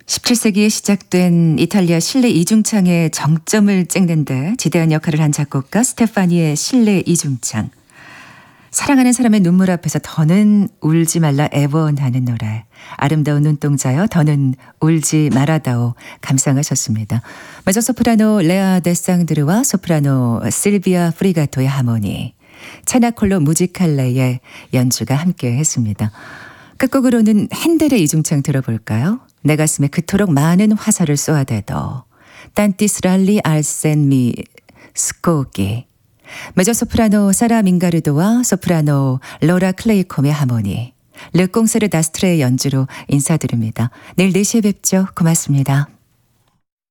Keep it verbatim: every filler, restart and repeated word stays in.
십칠 세기에 시작된 이탈리아 실내 이중창의 정점을 찍는 데 지대한 역할을 한 작곡가 스테파니의 실내 이중창. 사랑하는 사람의 눈물 앞에서 더는 울지 말라 애원하는 노래. 아름다운 눈동자여 더는 울지 말아다오 감상하셨습니다. 메조소프라노 레아 데상드르와 소프라노 실비아 프리가토의 하모니, 체나콜로 무지칼레의 연주가 함께 했습니다. 끝곡으로는 핸델의 이중창 들어볼까요? 내 가슴에 그토록 많은 화살을 쏘아대도 딴티스랄리 알센미 스코기. 메조소프라노 사라 민가르도와 소프라노 로라 클레이콤의 하모니, 르꽁세르 다스트레의 연주로 인사드립니다. 내일 네 시에 뵙죠. 고맙습니다.